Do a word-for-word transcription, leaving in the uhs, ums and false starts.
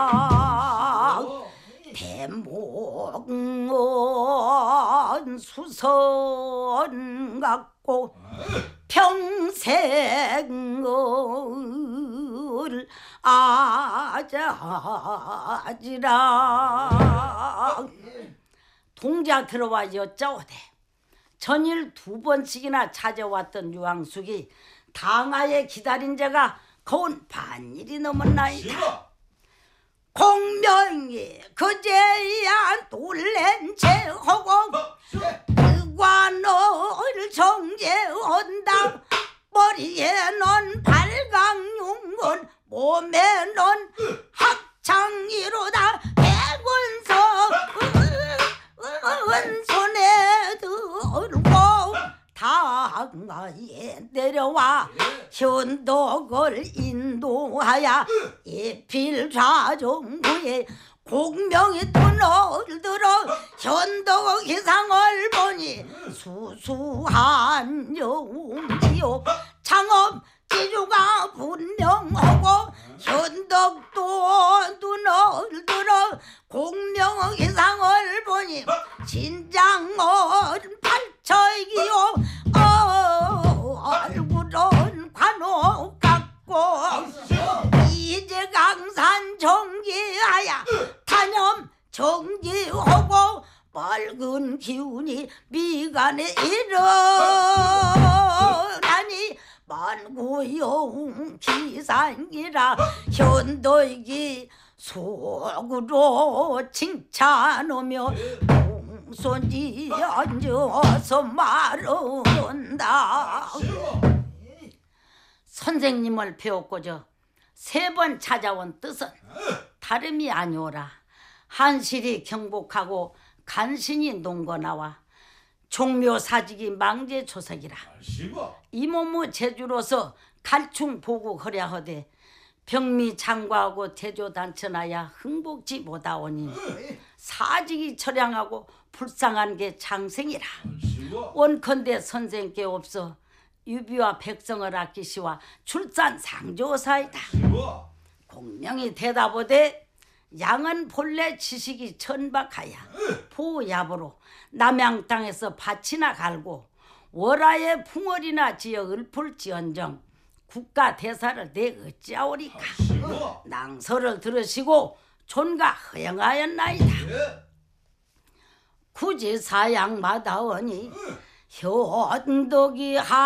대목은 수선 갖고 평생을 아자지라. 동자 들어와 여짜오되 전일 두 번씩이나 찾아왔던 유황숙이 당하에 기다린 자가 거운 반일이 넘었나이다. 공명이 그제야 놀랜 채하고 그관을 정제한다. 머리에 넌 발광용은 몸에 넌 학창이로다. 백원석 손에 들고 당하에 내려와 현덕을 인도하여 이필좌정부에 공명이 돈을 들어 현덕 기상을 보니 수수한 영웅이요 창업 지주가 분명하고 현덕도 눈을 들어 공명 기상을 보니 진장은 팔척이요 어, 얼굴은 관옥 같고 이제 강산 정기하여 탄염 정기하고 맑은 기운이 미간에 일어나니 만고영 기상이라 현덕이 속으로 칭찬하며 공손히 앉아서 말한다. 선생님을 배웠고저 세 번 찾아온 뜻은 다름이 아니오라. 한실이 경복하고 간신이 농거나와 종묘사직이 망제초석이라. 이몸의 제주로서 갈충 보고 허랴하되 병미 장과하고 대조단천하여 흥복지 못하오니 사직이 처량하고 불쌍한 게 장생이라. 원컨대 선생께 없어 유비와 백성을 아끼시와 출산 상조사이다. 공명이 대답하되 양은 본래 지식이 천박하여 포야부로 남양 땅에서 밭이나 갈고 월하에 풍월이나 지어 읊을지언정 국가 대사를 내 어찌하오리까. 낭서를 들으시고 존가 허영하였나이다. 굳이 사양마다오니 현덕이 하